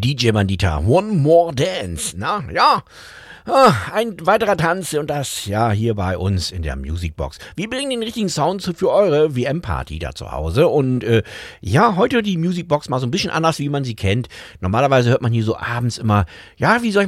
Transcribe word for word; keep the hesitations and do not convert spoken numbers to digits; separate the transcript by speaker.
Speaker 1: D J Bandita, One More Dance. Na, ja. Ah, ein weiterer Tanz und das, ja, hier bei uns in der Musicbox. Wir bringen den richtigen Sound für eure W M-Party da zu Hause und äh, ja, heute die Musicbox mal so ein bisschen anders, wie man sie kennt. Normalerweise hört man hier so abends immer, ja, wie soll ich